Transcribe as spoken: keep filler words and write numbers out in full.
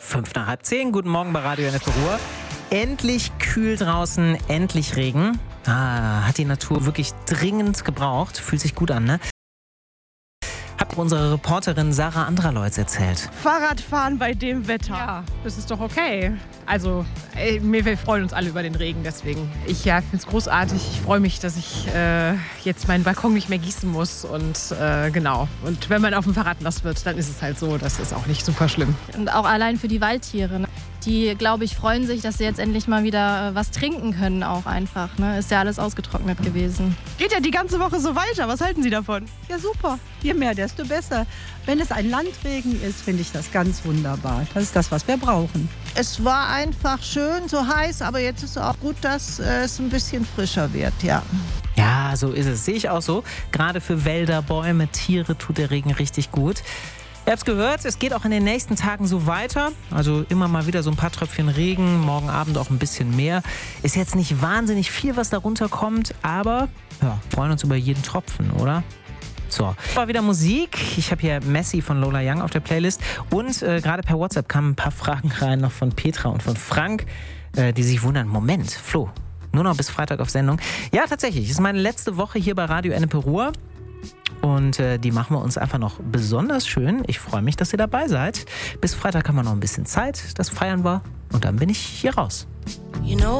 Fünf nach halb zehn. Guten Morgen bei Radio N F Ruhr. Endlich kühl draußen, endlich Regen. Ah, hat die Natur wirklich dringend gebraucht. Fühlt sich gut an, ne? Hat unsere Reporterin Sarah Andraleutz erzählt. Fahrradfahren bei dem Wetter. Ja, das ist doch okay. Also, ey, wir freuen uns alle über den Regen, deswegen. Ich ja, finde es großartig. Ich freue mich, dass ich äh, jetzt meinen Balkon nicht mehr gießen muss. Und äh, genau. Und wenn man auf dem Fahrrad nass wird, dann ist es halt so. Das ist auch nicht super schlimm. Und auch allein für die Waldtiere. Ne? Die, glaube ich, freuen sich, dass sie jetzt endlich mal wieder was trinken können auch einfach. Ne? Ist ja alles ausgetrocknet gewesen. Geht ja die ganze Woche so weiter. Was halten Sie davon? Ja, super. Je mehr, desto besser. Wenn es ein Landregen ist, finde ich das ganz wunderbar. Das ist das, was wir brauchen. Es war einfach schön, so heiß, aber jetzt ist es auch gut, dass es ein bisschen frischer wird, ja. Ja, so ist es. Sehe ich auch so. Gerade für Wälder, Bäume, Tiere tut der Regen richtig gut. Ihr habt es gehört, es geht auch in den nächsten Tagen so weiter. Also immer mal wieder so ein paar Tröpfchen Regen, morgen Abend auch ein bisschen mehr. Ist jetzt nicht wahnsinnig viel, was darunter kommt, aber ja, freuen uns über jeden Tropfen, oder? So, war wieder Musik. Ich habe hier Messi von Lola Young auf der Playlist. Und äh, gerade per WhatsApp kamen ein paar Fragen rein, noch von Petra und von Frank, äh, die sich wundern. Moment, Flo, nur noch bis Freitag auf Sendung. Ja, tatsächlich, es ist meine letzte Woche hier bei Radio N F Ruhr. Und äh, die machen wir uns einfach noch besonders schön. Ich freue mich, dass ihr dabei seid. Bis Freitag haben wir noch ein bisschen Zeit. Das feiern wir. Und dann bin ich hier raus. You know